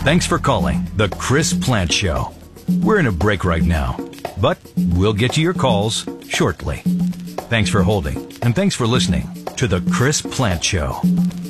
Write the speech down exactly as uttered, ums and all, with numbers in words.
Thanks for calling The Chris Plant Show. We're in a break right now, but we'll get to your calls shortly. Thanks for holding, and thanks for listening to The Chris Plant Show.